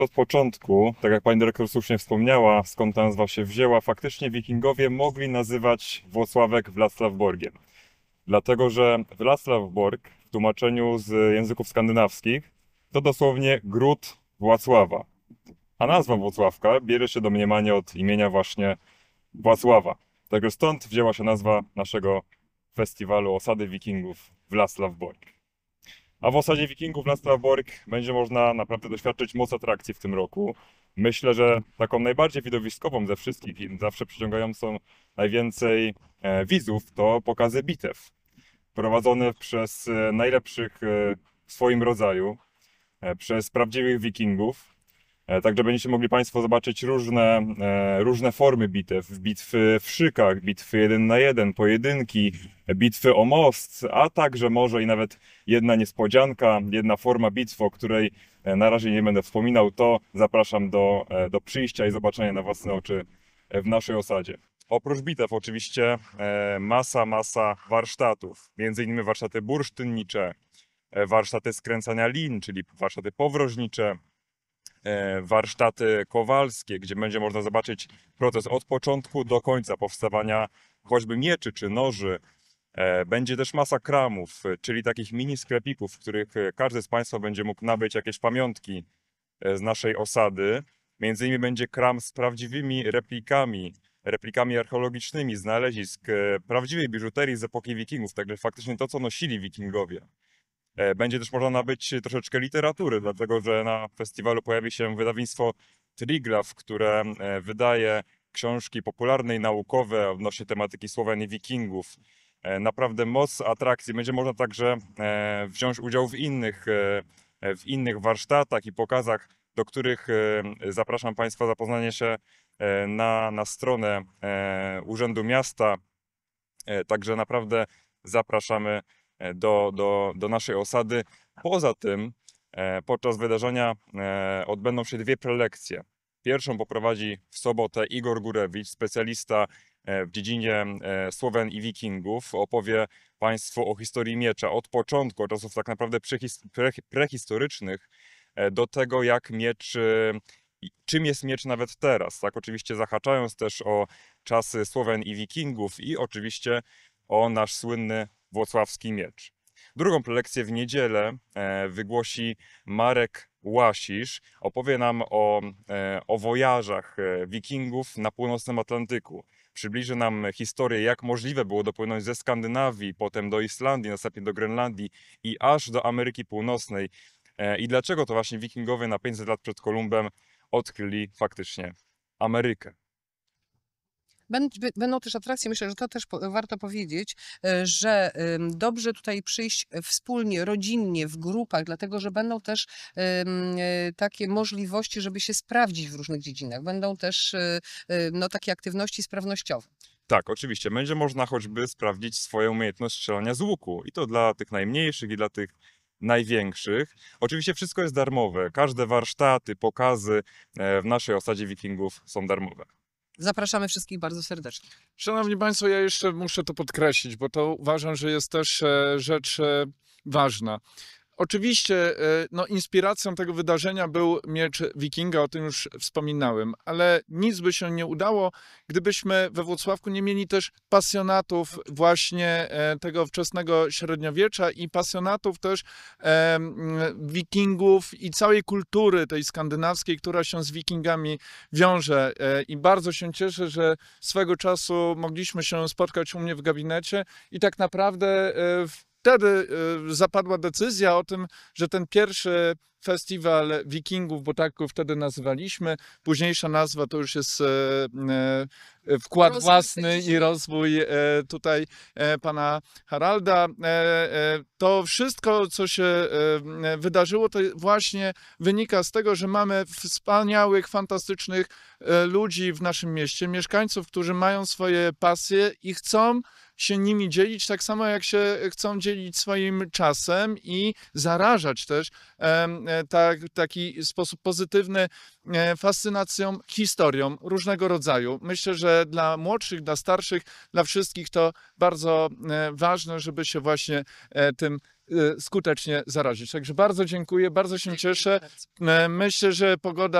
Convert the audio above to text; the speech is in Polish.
Od początku, tak jak pani dyrektor słusznie wspomniała, skąd ta nazwa się wzięła, faktycznie wikingowie mogli nazywać Włocławek Wlacławborgiem. Dlatego, że Wlacławborg w tłumaczeniu z języków skandynawskich to dosłownie gród Włocława. A nazwa Włocławka bierze się domniemanie od imienia właśnie Włocława. Także stąd wzięła się nazwa naszego festiwalu Osady Wikingów Wlacławborg. A w osadzie Wikingów Wlacławborg będzie można naprawdę doświadczyć moc atrakcji w tym roku. Myślę, że taką najbardziej widowiskową ze wszystkich i zawsze przyciągającą najwięcej widzów to pokazy bitew. Prowadzone przez najlepszych w swoim rodzaju, przez prawdziwych wikingów. Także będziecie mogli Państwo zobaczyć różne formy bitew. Bitwy w szykach, bitwy 1 na 1, pojedynki, bitwy o most, a także może i nawet jedna niespodzianka, jedna forma bitwy, o której na razie nie będę wspominał, to zapraszam do przyjścia i zobaczenia na własne oczy w naszej osadzie. Oprócz bitew oczywiście masa warsztatów, między innymi warsztaty bursztynnicze, warsztaty skręcania lin, czyli warsztaty powroźnicze, warsztaty kowalskie, gdzie będzie można zobaczyć proces od początku do końca powstawania choćby mieczy czy noży. Będzie też masa kramów, czyli takich mini sklepików, w których każdy z Państwa będzie mógł nabyć jakieś pamiątki z naszej osady. Między innymi będzie kram z prawdziwymi replikami archeologicznymi, znalezisk, prawdziwej biżuterii z epoki wikingów, także faktycznie to, co nosili wikingowie. Będzie też można nabyć troszeczkę literatury, dlatego że na festiwalu pojawi się wydawnictwo Triglav, które wydaje książki popularne i naukowe odnośnie tematyki Słowian i Wikingów. Naprawdę moc atrakcji. Będzie można także wziąć udział w innych warsztatach i pokazach, do których zapraszam Państwa zapoznanie się na stronę Urzędu Miasta. Także naprawdę zapraszamy do naszej osady. Poza tym podczas wydarzenia odbędą się dwie prelekcje. Pierwszą poprowadzi w sobotę Igor Gurewicz, specjalista w dziedzinie Słowian i Wikingów. Opowie Państwu o historii miecza od początku, od czasów tak naprawdę prehistorycznych, do tego jak miecz, czym jest miecz nawet teraz. Tak, oczywiście zahaczając też o czasy Słowian i Wikingów i oczywiście o nasz słynny włocławski miecz. Drugą prelekcję w niedzielę wygłosi Marek Łasisz. Opowie nam o wojażach wikingów na północnym Atlantyku. Przybliży nam historię, jak możliwe było dopłynąć ze Skandynawii, potem do Islandii, następnie do Grenlandii i aż do Ameryki Północnej. I dlaczego to właśnie wikingowie na 500 lat przed Kolumbem odkryli faktycznie Amerykę. Będą też atrakcje, myślę, że to też warto powiedzieć, że dobrze tutaj przyjść wspólnie, rodzinnie, w grupach, dlatego że będą też takie możliwości, żeby się sprawdzić w różnych dziedzinach. Będą też takie aktywności sprawnościowe. Tak, oczywiście. Będzie można choćby sprawdzić swoją umiejętność strzelania z łuku. I to dla tych najmniejszych, i dla tych największych. Oczywiście wszystko jest darmowe. Każde warsztaty, pokazy w naszej osadzie Wikingów są darmowe. Zapraszamy wszystkich bardzo serdecznie. Szanowni Państwo, ja jeszcze muszę to podkreślić, bo to uważam, że jest też rzecz ważna. Oczywiście inspiracją tego wydarzenia był miecz Wikinga, o tym już wspominałem, ale nic by się nie udało, gdybyśmy we Włocławku nie mieli też pasjonatów właśnie tego wczesnego średniowiecza i pasjonatów też Wikingów i całej kultury tej skandynawskiej, która się z Wikingami wiąże. I bardzo się cieszę, że swego czasu mogliśmy się spotkać u mnie w gabinecie i tak naprawdę wtedy zapadła decyzja o tym, że ten pierwszy festiwal Wikingów, bo tak go wtedy nazywaliśmy, późniejsza nazwa to już jest wkład własny i rozwój tutaj pana Haralda. To wszystko, co się wydarzyło, to właśnie wynika z tego, że mamy wspaniałych, fantastycznych ludzi w naszym mieście, mieszkańców, którzy mają swoje pasje i chcą się nimi dzielić, tak samo jak się chcą dzielić swoim czasem i zarażać też taki sposób pozytywny fascynacją historią różnego rodzaju. Myślę, że dla młodszych, dla starszych, dla wszystkich to bardzo ważne, żeby się właśnie tym skutecznie zarazić. Także bardzo dziękuję, bardzo się cieszę. Myślę, że pogoda